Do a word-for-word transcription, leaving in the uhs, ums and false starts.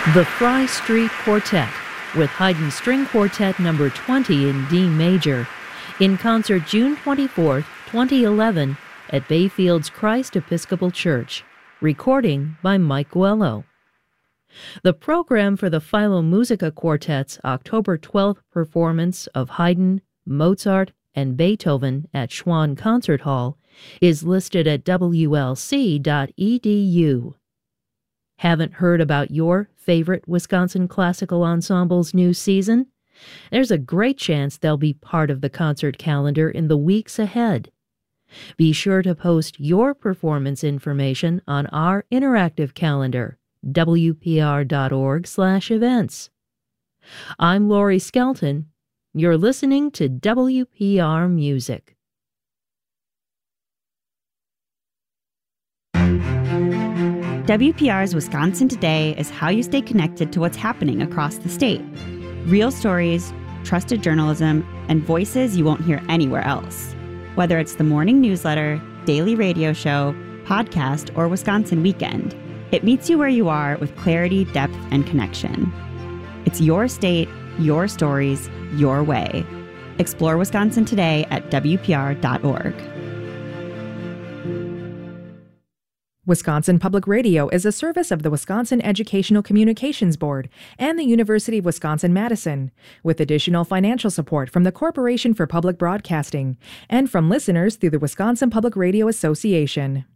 The Fry Street Quartet, with Haydn String Quartet number twenty in D major, in concert June twenty-fourth, twenty eleven, at Bayfield's Christ Episcopal Church. Recording by Mike Guello. The program for the Philo Musica Quartet's October twelfth performance of Haydn, Mozart, and Beethoven at Schwann Concert Hall is listed at W L C dot E D U. Haven't heard about your favorite Wisconsin Classical Ensemble's new season? There's a great chance they'll be part of the concert calendar in the weeks ahead. Be sure to post your performance information on our interactive calendar, W P R dot org slash events. I'm Lori Skelton. You're listening to W P R Music. W P R's Wisconsin Today is how you stay connected to what's happening across the state. Real stories, trusted journalism, and voices you won't hear anywhere else. Whether it's the morning newsletter, daily radio show, podcast, or Wisconsin Weekend, it meets you where you are with clarity, depth, and connection. It's your state, your stories, your way. Explore Wisconsin Today at W P R dot org. Wisconsin Public Radio is a service of the Wisconsin Educational Communications Board and the University of Wisconsin-Madison, with additional financial support from the Corporation for Public Broadcasting and from listeners through the Wisconsin Public Radio Association.